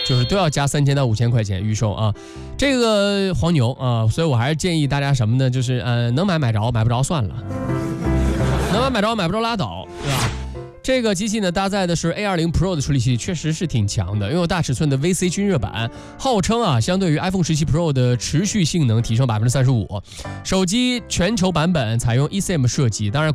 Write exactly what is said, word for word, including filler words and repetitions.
就是都要加三千到五千块钱预售啊。这个黄牛啊，所以我还是建议大家什么呢？就是呃，能买买着，买不着算了，能买买着，买不着拉倒，对吧？这个机器呢，搭载的是 A 二十 Pro 的处理器，确实是挺强的，拥有大尺寸的 V C 均热板，号称啊，相对于 iPhone 十七 Pro 的持续性能提升百分之三十五。手机全球版本采用 eSIM 设计，当然